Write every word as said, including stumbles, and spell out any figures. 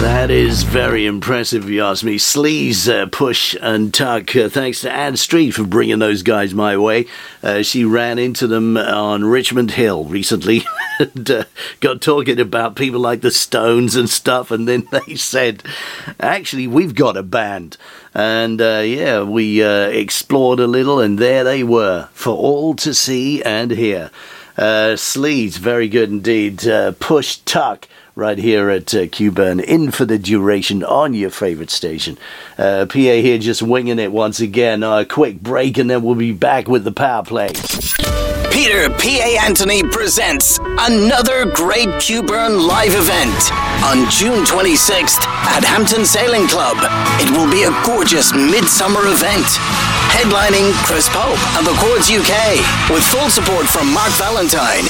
That is very impressive, if you ask me. Sleaze, uh, Push and Tuck. Uh, thanks to Anne Street for bringing those guys my way. Uh, she ran into them on Richmond Hill recently and uh, got talking about people like the Stones and stuff. And then they said, actually, we've got a band. And uh, yeah, we uh, explored a little, and there they were for all to see and hear. Uh, Sleaze, very good indeed. Uh, Push, Tuck. Right here at uh, Q-Burn, in for the duration on your favourite station. Uh, P A here just winging it once again. A uh, quick break and then we'll be back with the power play. Peter P A Anthony presents another great Q-Burn live event on June twenty-sixth at Hampton Sailing Club. It will be a gorgeous midsummer event. Headlining Chris Pope and the Chords U K with full support from Mark Valentine,